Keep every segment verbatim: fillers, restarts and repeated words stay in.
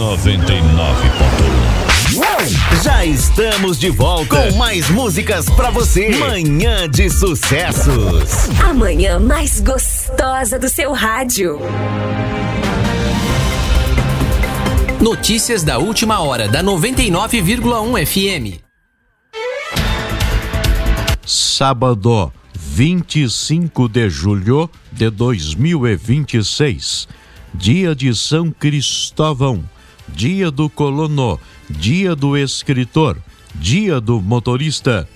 noventa e nove ponto um. Já estamos de volta com mais músicas pra você. Manhã de Sucessos. A manhã mais gostosa do seu rádio. Notícias da última hora da noventa e nove vírgula um F M. Sábado, vinte e cinco de julho de dois mil e vinte e seis, dia de São Cristóvão, dia do colono, dia do escritor, dia do motorista.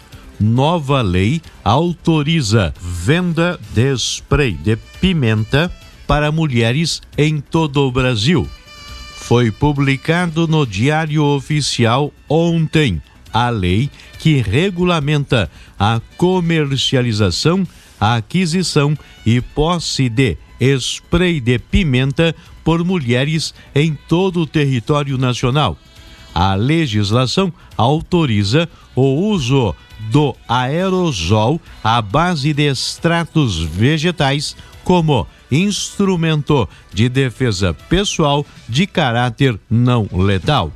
Nova lei autoriza venda de spray de pimenta para mulheres em todo o Brasil. Foi publicado no Diário Oficial ontem a lei que regulamenta a comercialização, a aquisição e posse de spray de pimenta por mulheres em todo o território nacional. A legislação autoriza o uso do aerosol à base de extratos vegetais como instrumento de defesa pessoal de caráter não letal.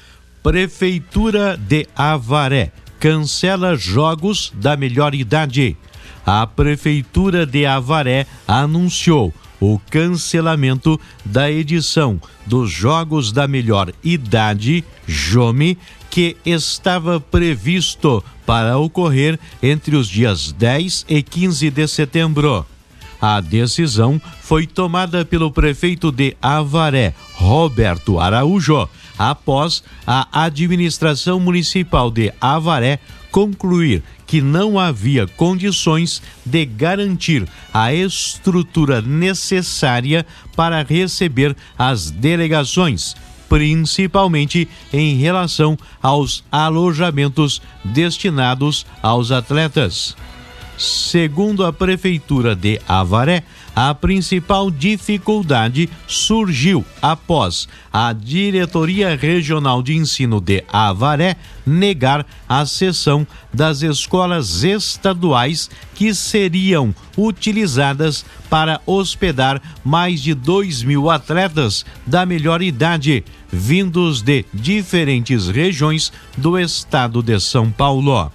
Prefeitura de Avaré cancela jogos da melhor idade. A Prefeitura de Avaré anunciou o cancelamento da edição dos Jogos da Melhor Idade, JOMI, que estava previsto para ocorrer entre os dias dez e quinze de setembro. A decisão foi tomada pelo prefeito de Avaré, Roberto Araújo, após a administração municipal de Avaré concluir que não havia condições de garantir a estrutura necessária para receber as delegações, principalmente em relação aos alojamentos destinados aos atletas. Segundo a Prefeitura de Avaré, a principal dificuldade surgiu após a Diretoria Regional de Ensino de Avaré negar a cessão das escolas estaduais que seriam utilizadas para hospedar mais de dois mil atletas da melhor idade, vindos de diferentes regiões do estado de São Paulo.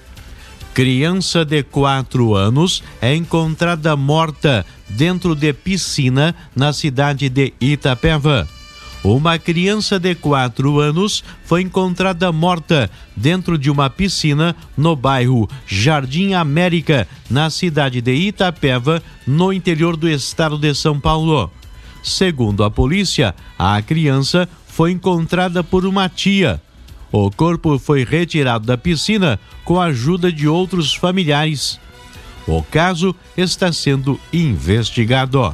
Criança de quatro anos é encontrada morta dentro de piscina na cidade de Itapeva. Uma criança de quatro anos foi encontrada morta dentro de uma piscina no bairro Jardim América, na cidade de Itapeva, no interior do estado de São Paulo. Segundo a polícia, a criança foi encontrada por uma tia. O corpo foi retirado da piscina com a ajuda de outros familiares. O caso está sendo investigado.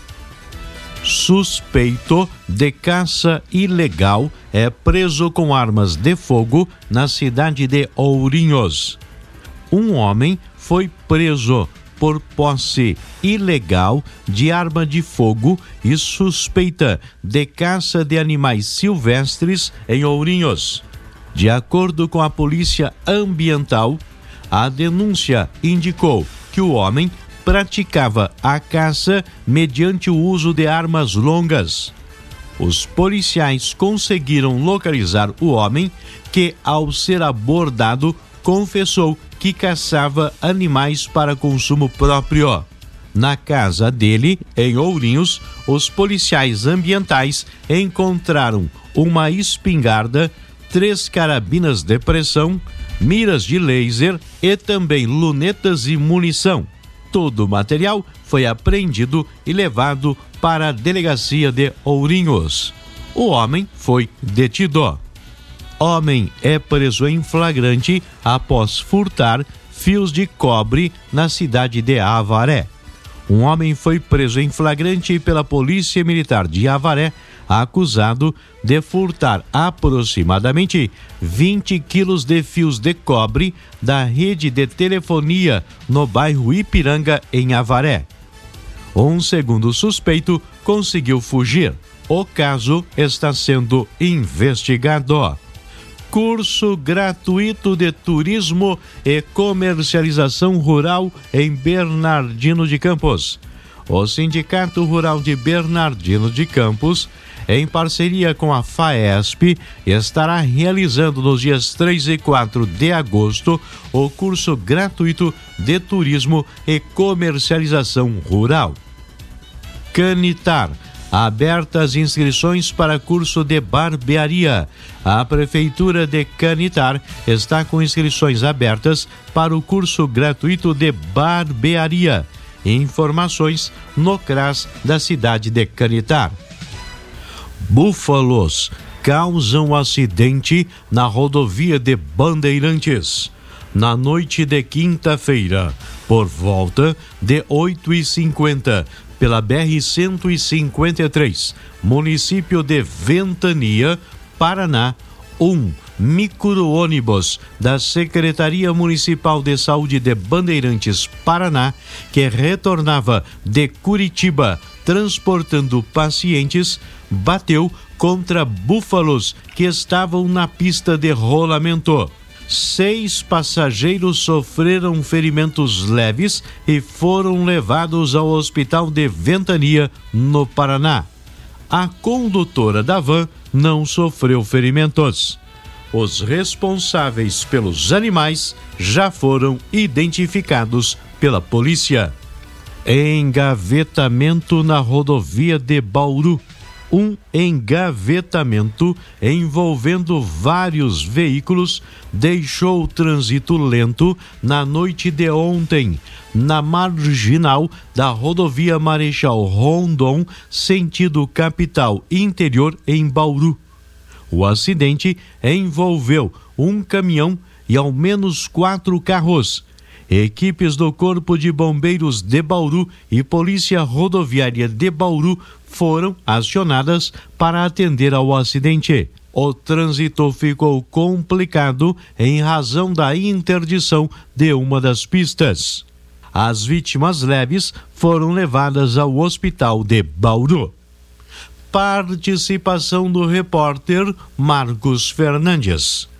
Suspeito de caça ilegal é preso com armas de fogo na cidade de Ourinhos. Um homem foi preso por posse ilegal de arma de fogo e suspeita de caça de animais silvestres em Ourinhos. De acordo com a Polícia Ambiental, a denúncia indicou que o homem praticava a caça mediante o uso de armas longas. Os policiais conseguiram localizar o homem que, ao ser abordado, confessou que caçava animais para consumo próprio. Na casa dele, em Ourinhos, os policiais ambientais encontraram uma espingarda, três carabinas de pressão, miras de laser e também lunetas e munição. Todo o material foi apreendido e levado para a delegacia de Ourinhos. O homem foi detido. Homem é preso em flagrante após furtar fios de cobre na cidade de Avaré. Um homem foi preso em flagrante pela Polícia Militar de Avaré, acusado de furtar aproximadamente vinte quilos de fios de cobre da rede de telefonia no bairro Ipiranga, em Avaré. Um segundo suspeito conseguiu fugir. O caso está sendo investigado. Curso gratuito de turismo e comercialização rural em Bernardino de Campos. o Sindicato Rural de Bernardino de Campos, em parceria com a FAESP, estará realizando nos dias três e quatro de agosto o curso gratuito de Turismo e Comercialização Rural. Canitar. Abertas inscrições para curso de barbearia. A Prefeitura de Canitar está com inscrições abertas para o curso gratuito de barbearia. Informações no CRAS da cidade de Canitar. Búfalos causam acidente na rodovia de Bandeirantes. Na noite de quinta-feira, por volta de oito e cinquenta, pela B R cento e cinquenta e três, município de Ventania, Paraná, um micro-ônibus da Secretaria Municipal de Saúde de Bandeirantes, Paraná, que retornava de Curitiba transportando pacientes, bateu contra búfalos que estavam na pista de rolamento. Seis passageiros sofreram ferimentos leves e foram levados ao hospital de Ventania, no Paraná. A condutora da van não sofreu ferimentos. Os responsáveis pelos animais já foram identificados pela polícia. Engavetamento na rodovia de Bauru. Um engavetamento envolvendo vários veículos deixou o trânsito lento na noite de ontem, na marginal da rodovia Marechal Rondon, sentido capital interior em Bauru. O acidente envolveu um caminhão e ao menos quatro carros. Equipes do Corpo de Bombeiros de Bauru e Polícia Rodoviária de Bauru foram acionadas para atender ao acidente. O trânsito ficou complicado em razão da interdição de uma das pistas. As vítimas leves foram levadas ao hospital de Bauru. Participação do repórter Marcos Fernandes.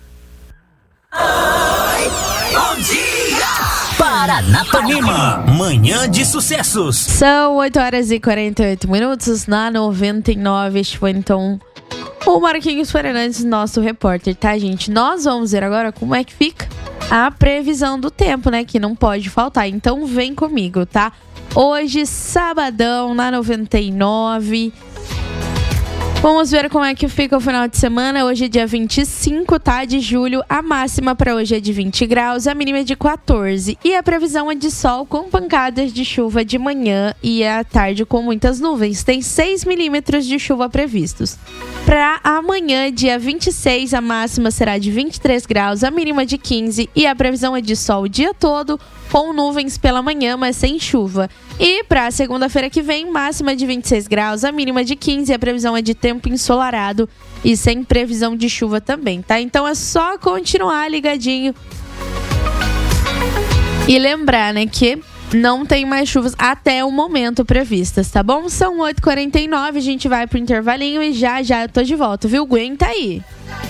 Bom dia! Paranapanema, manhã de sucessos. São oito horas e quarenta e oito minutos na noventa e nove. Este foi então o Marquinhos Fernandes, nosso repórter, tá, gente? Nós vamos ver agora como é que fica a previsão do tempo, né? Que não pode faltar. Então vem comigo, tá? Hoje, sabadão, na noventa e nove. Vamos ver como é que fica o final de semana. Hoje é dia vinte e cinco, tá, de julho. A máxima para hoje é de vinte graus, a mínima é de quatorze. E a previsão é de sol com pancadas de chuva de manhã e à tarde com muitas nuvens. Tem seis milímetros de chuva previstos. Para amanhã, dia vinte e seis, a máxima será de vinte e três graus, a mínima de quinze. E a previsão é de sol o dia todo, com nuvens pela manhã, mas sem chuva. E para segunda-feira que vem, máxima de vinte e seis graus, a mínima de quinze, a previsão é de tempo ensolarado e sem previsão de chuva também, tá? Então é só continuar ligadinho e lembrar, né, que não tem mais chuvas até o momento previstas, tá bom? São oito e quarenta e nove, a gente vai pro intervalinho e já já eu tô de volta, viu? Aguenta aí!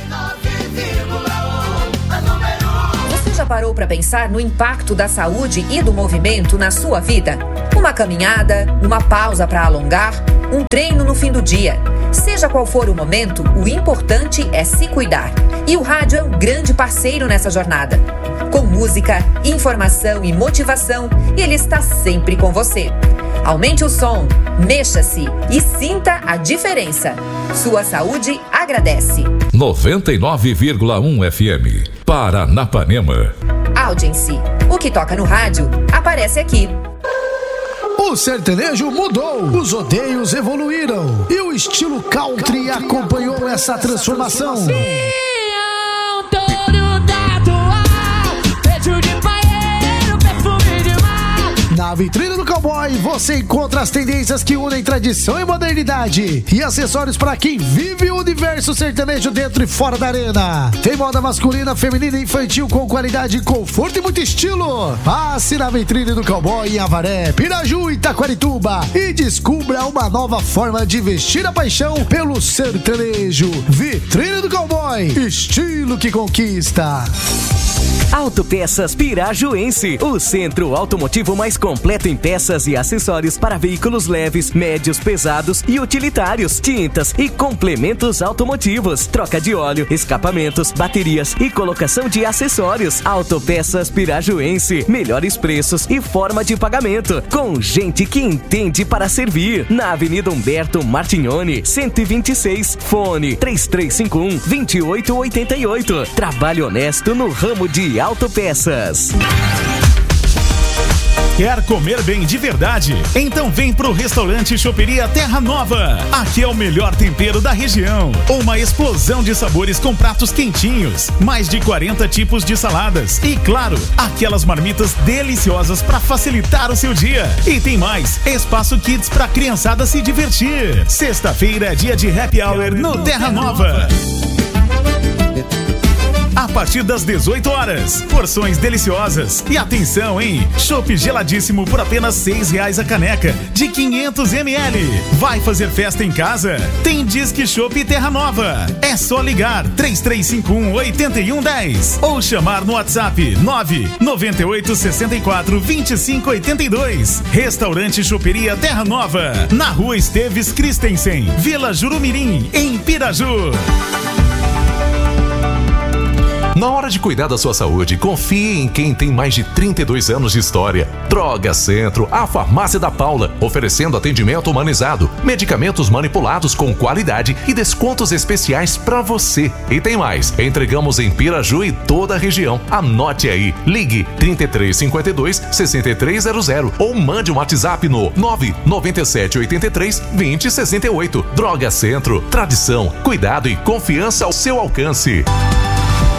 Já parou para pensar no impacto da saúde e do movimento na sua vida? Uma caminhada, uma pausa para alongar, um treino no fim do dia. Seja qual for o momento, o importante é se cuidar. E o rádio é um grande parceiro nessa jornada. Com música, informação e motivação, ele está sempre com você. Aumente o som, mexa-se e sinta a diferença. Sua saúde agradece. noventa e nove vírgula um F M, Paranapanema. Audience. O que toca no rádio, aparece aqui. O sertanejo mudou, os odeios evoluíram e o estilo country acompanhou essa transformação. Na vitrine do Cowboy você encontra as tendências que unem tradição e modernidade e acessórios para quem vive o universo sertanejo dentro e fora da arena. Tem moda masculina, feminina e infantil com qualidade, conforto e muito estilo. Passe na vitrine do Cowboy em Avaré, Piraju e Taquarituba e descubra uma nova forma de vestir a paixão pelo sertanejo. Vitrine do Cowboy, estilo que conquista. Autopeças Pirajuense, o centro automotivo mais completo completo em peças e acessórios para veículos leves, médios, pesados e utilitários, tintas e complementos automotivos, troca de óleo, escapamentos, baterias e colocação de acessórios. Autopeças Pirajuense, melhores preços e forma de pagamento, com gente que entende para servir. Na Avenida Humberto Martignoni, cento e vinte e seis, fone três três cinco um, dois oito oito oito. Trabalho honesto no ramo de autopeças. Quer comer bem de verdade? Então vem pro restaurante Choperia Terra Nova. Aqui é o melhor tempero da região. Uma explosão de sabores com pratos quentinhos, mais de quarenta tipos de saladas e, claro, aquelas marmitas deliciosas para facilitar o seu dia. E tem mais, espaço kids pra criançada se divertir. Sexta-feira é dia de happy hour no Terra Nova. A partir das dezoito horas, porções deliciosas. E atenção, hein? Chopp geladíssimo por apenas seis reais a caneca, de quinhentos mililitros. Vai fazer festa em casa? Tem Disque Chopp Terra Nova. É só ligar três três cinco um, oito um um zero ou chamar no WhatsApp nove nove oito seis quatro, dois cinco oito dois. Restaurante Choperia Terra Nova, na Rua Esteves Christensen, Vila Jurumirim, em Piraju. Na hora de cuidar da sua saúde, confie em quem tem mais de trinta e dois anos de história. Droga Centro, a farmácia da Paula, oferecendo atendimento humanizado, medicamentos manipulados com qualidade e descontos especiais para você. E tem mais, entregamos em Piraju e toda a região. Anote aí, ligue trinta e três cinquenta e dois, sessenta e três zero zero ou mande um WhatsApp no nove nove sete oito três, dois zero seis oito. Droga Centro, tradição, cuidado e confiança ao seu alcance.